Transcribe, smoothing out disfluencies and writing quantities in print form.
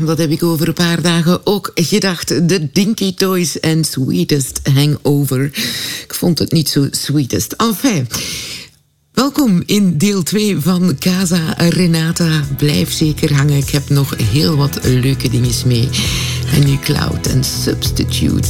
Dat heb ik over een paar dagen ook gedacht. De Dinky Toys en Sweetest Hangover. Ik vond het niet zo sweetest. Enfin, welkom in deel 2 van Casa Renata. Blijf zeker hangen. Ik heb nog heel wat leuke dingen mee. En nu Cloud en Substitute.